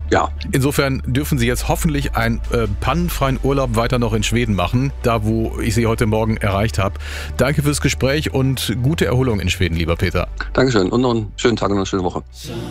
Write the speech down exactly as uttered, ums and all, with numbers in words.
Ja. Insofern dürfen Sie jetzt hoffentlich einen äh, pannenfreien Urlaub weiter noch in Schweden machen, da wo ich Sie heute Morgen erreicht habe. Danke fürs Gespräch und gute Erholung in Schweden, lieber Peter. Dankeschön und noch einen schönen Tag und eine schöne Woche.